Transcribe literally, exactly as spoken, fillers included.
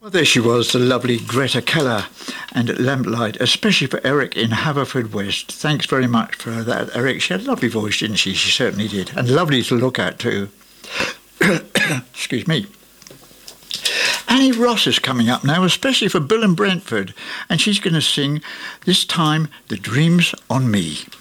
Well, there she was, the lovely Greta Keller, and Lamplight, especially for Eric in Haverfordwest. Thanks very much for that, Eric. She had a lovely voice, didn't she? She certainly did. And lovely to look at, too. Excuse me. Annie Ross is coming up now, especially for Bill and Brentford, and she's going to sing, this time, The Dreams on Me.